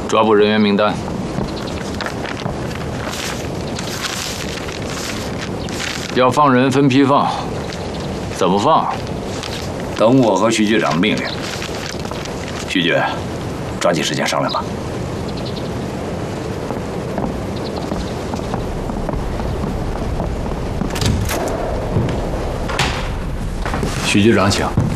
抓捕人员名单。要放人分批放，怎么放？ 等我和徐局长的命令。徐局，抓紧时间商量吧。 徐局长，请。